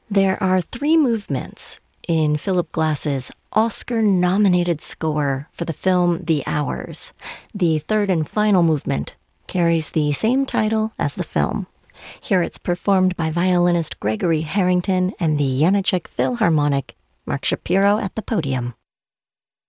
There are three movements in Philip Glass's Oscar-nominated score for the film The Hours. The third and final movement carries the same title as the film. Here it's performed by violinist Gregory Harrington and the Janáček Philharmonic. Mark Shapiro at the podium.